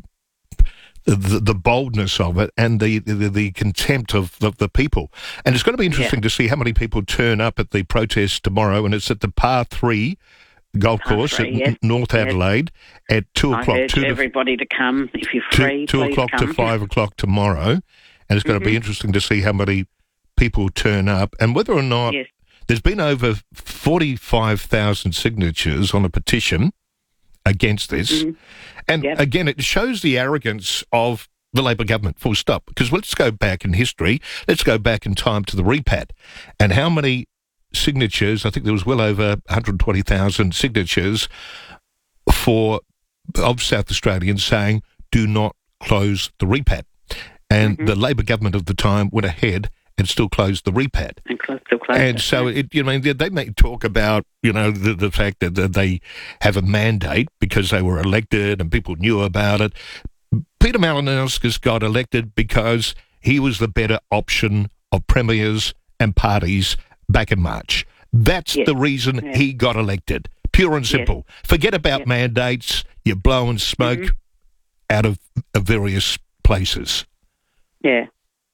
The, the boldness of it and the, the, the contempt of the, the people. And it's going to be interesting to see how many people turn up at the protest tomorrow, and it's at the Par three golf Par course three, at yes, North yes. Adelaide at two I o'clock. urge two to everybody to come if you're two, free. two please o'clock come. to five o'clock tomorrow, and it's going to be Mhm. interesting to see how many people turn up and whether or not Yes. there's been over forty-five thousand signatures on a petition against this, Mhm. and Yep. again, it shows the arrogance of the Labor government. Full stop. Because let's go back in history. Let's go back in time to the repat, and how many signatures? I think there was well over one hundred twenty thousand signatures for of South Australians saying, do not close the repat. And Mm-hmm. the Labor government of the time went ahead and still closed the repat. And close, still close And it, so, yeah. it, you know, they, they may talk about, you know, the, the fact that, that they have a mandate because they were elected and people knew about it. Peter Malinauskas got elected because he was the better option of premiers and parties back in March. That's Yes. the reason Yeah. he got elected. Pure and Yes. simple. Forget about mandates. You're blowing smoke Mm-hmm. out of, of various places. Yeah.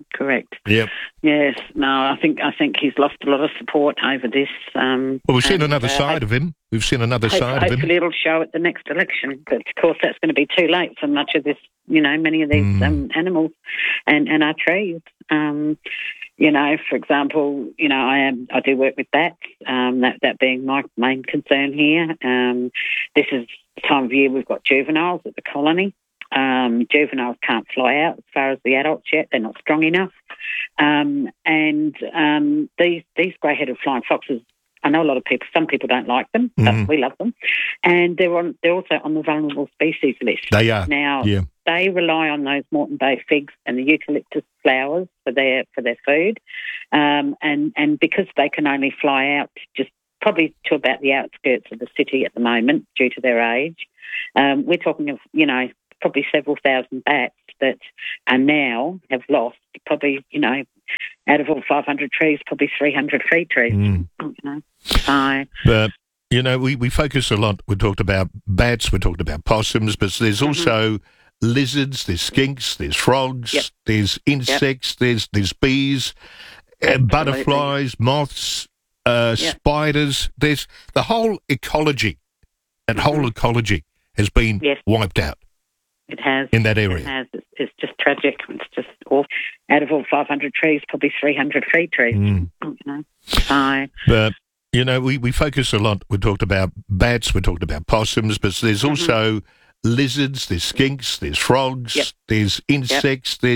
correct. Yep. Yes. No, I think I think he's lost a lot of support over this. Um, Well, we've seen and, another uh, side of him. We've seen another hope- side of him. Hopefully it'll show at the next election. But, of course, that's going to be too late for much of this, you know, many of these Mm. um, animals and, and our trees. Um, you know, for example, you know, I am I do work with bats, um, that, that being my main concern here. Um, this is the time of year we've got juveniles at the colony. Um, juveniles can't fly out as far as the adults yet. They're not strong enough. Um, and um, these these grey-headed flying foxes, I know a lot of people, some people don't like them, but Mhm. we love them. And they're on. They're also on the vulnerable species list. They are, Now, yeah. they rely on those Moreton Bay figs and the eucalyptus flowers for their for their food. Um, and, and because they can only fly out just probably to about the outskirts of the city at the moment due to their age, um, we're talking of, you know, probably several thousand bats that are now have lost probably, you know, out of all five hundred trees, probably three hundred feed trees. Mm. You know, so But, you know, we, we focus a lot. We talked about bats, we talked about possums, but there's Mm-hmm. also lizards, there's skinks, there's frogs, Yep. there's insects, there's there's bees, uh, Absolutely. butterflies, moths, uh, Yep. spiders. There's the whole ecology, that Mm-hmm. whole ecology has been Yes. wiped out it has. in that area. It has. It's, it's just tragic. It's just awful. Out of all five hundred trees, probably three hundred feed trees. Mm. You know, so But, you know, we, we focus a lot. We talked about bats, we talked about possums, but there's Mm-hmm. also lizards, there's skinks, there's frogs, Yep. there's insects, there's